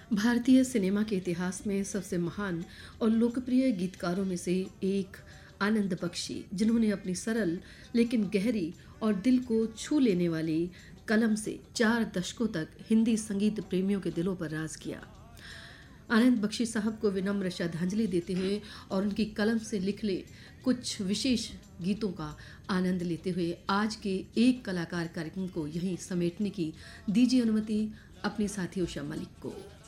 भारतीय सिनेमा के इतिहास में सबसे महान और लोकप्रिय गीतकारों में से एक आनंद बख्शी, जिन्होंने अपनी सरल लेकिन गहरी और दिल को छू लेने वाली कलम से 4 दशकों तक हिंदी संगीत प्रेमियों के दिलों पर राज किया। आनंद बख्शी साहब को विनम्र श्रद्धांजलि देते हुए और उनकी कलम से लिखले कुछ विशेष गीतों का आनंद लेते हुए आज के एक कलाकार कार्यक्रम को यहीं समेटने की दीजिए अनुमति अपने साथी उषा मलिक को।